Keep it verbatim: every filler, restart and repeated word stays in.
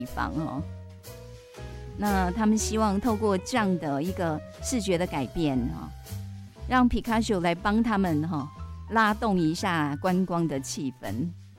地方哦。那他们希望透过这样的一个视觉的改变哈、哦，让皮卡丘来帮他们哈、哦、拉动一下观光的气氛。